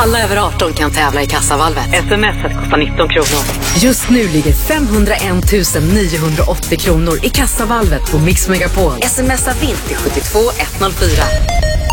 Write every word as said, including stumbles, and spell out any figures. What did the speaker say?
Alla över arton kan tävla i Kassavalvet. Smset kostar nitton kronor. Just nu ligger femhundraen tusen niohundraåttio kronor i Kassavalvet på Mix Megapol. Smsa vint till sju två ett noll fyra.